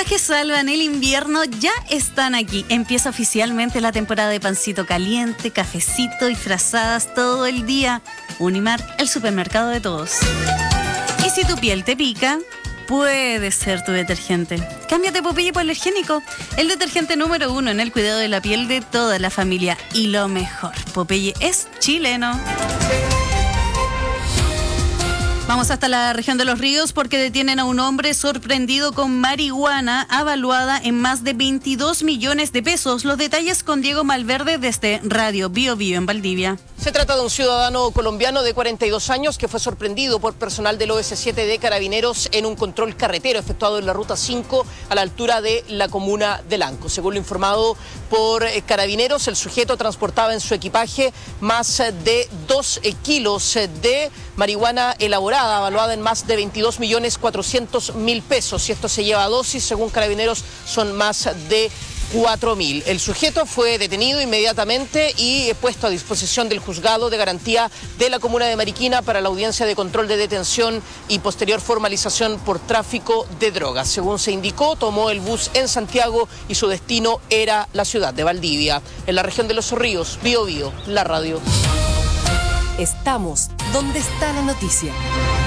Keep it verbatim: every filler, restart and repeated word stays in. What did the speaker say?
que salvan el invierno ya están aquí. Empieza oficialmente la temporada de pancito caliente, cafecito y frazadas todo el día. Unimar, el supermercado de todos. Y si tu piel te pica, puede ser tu detergente. Cámbiate Popeye hipoalergénico, el detergente número uno en el cuidado de la piel de toda la familia. Y lo mejor, Popeye es chileno. Vamos hasta la región de Los Ríos porque detienen a un hombre sorprendido con marihuana avaluada en más de veintidós millones de pesos. Los detalles con Diego Malverde desde Radio Bio Bio en Valdivia. Se trata de un ciudadano colombiano de cuarenta y dos años que fue sorprendido por personal del O S siete de Carabineros en un control carretero efectuado en la ruta cinco a la altura de la comuna de Lanco. Según lo informado por Carabineros, el sujeto transportaba en su equipaje más de dos kilos de marihuana elaborada, avaluada en más de veintidós millones cuatrocientos mil pesos. Y esto se lleva a dosis, según Carabineros, son más de cuatro mil. El sujeto fue detenido inmediatamente y puesto a disposición del juzgado de garantía de la comuna de Mariquina para la audiencia de control de detención y posterior formalización por tráfico de drogas. Según se indicó, tomó el bus en Santiago y su destino era la ciudad de Valdivia. En la región de Los Ríos, Bio Bio, la radio. Estamos donde está la noticia.